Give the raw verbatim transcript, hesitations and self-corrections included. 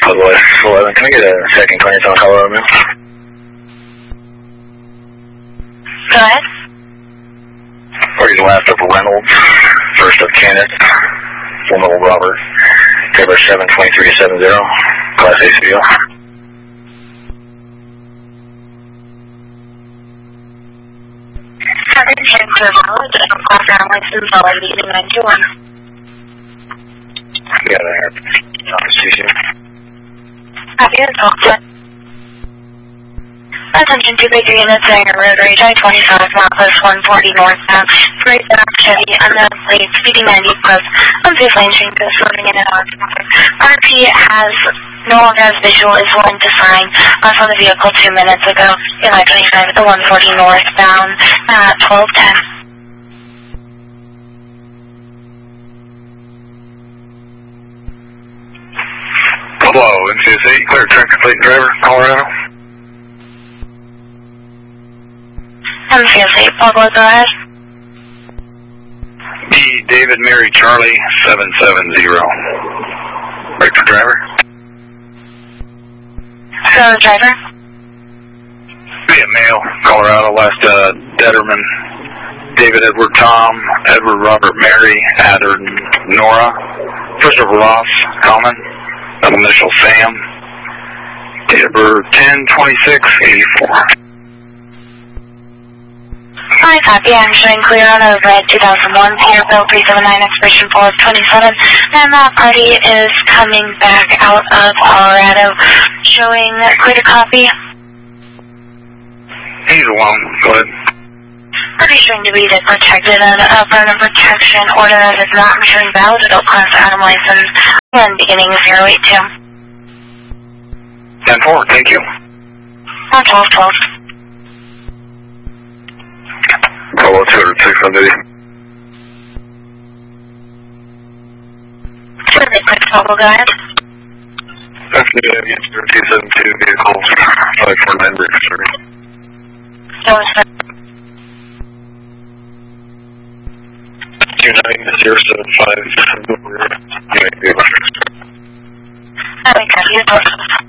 Southwest eleven, can I get a second clearance on Colorado Mill? Go ahead. Party's last of Reynolds, first of Kenneth, Formal Robert, February seven twenty-three seventy, Class A C B O. Attention to knowledge of background license already in ninety-one. Yeah, there. Constitution. Copy the talk. Attention to big units saying a road rage I twenty-five, Northwest one forty northbound. Great back Chevy, unknown plate, speeding ninety plus. Unsafe lane change goes swerving in and out of traffic. R P has no longer has visual, is willing to sign left on the vehicle two minutes ago in I twenty-five at the one forty northbound at twelve ten. Hello, M C S eight, clear track complete driver, Colorado. M C S eight, Pablo, go ahead. D. David Mary Charlie seven seven zero. Right for driver. So, driver? Be a male, Colorado, last uh, Detterman, David Edward Tom, Edward Robert Mary, Adder Nora, first of Ross, Common, initial Sam, date of birth ten twenty-six eighty-four. Hi, copy. I'm showing clear on a red two thousand one Peterbilt three seven nine expiration four of twenty-seven, and that party is coming back out of Colorado, showing clear to copy. He's alone. Go ahead. Party showing to be the protected and a burner protection order that is not returning valid adult class Adam license and beginning zero eight two. ten four, thank you. On twelve twelve. Call two hundred six hundred. Survey quick Pablo, go ahead. Afternoon, two seven two vehicles, five four nine Bridge Street. That was the two nine zero seven five. That we got you.